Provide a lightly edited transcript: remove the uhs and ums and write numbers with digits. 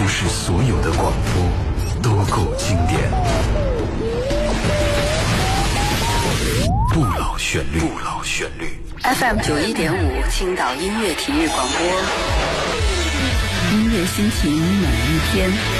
不是所有的广播都够经典。不老旋律，不老旋律。 FM 91.5，青岛音乐体育广播，音乐心情每一天。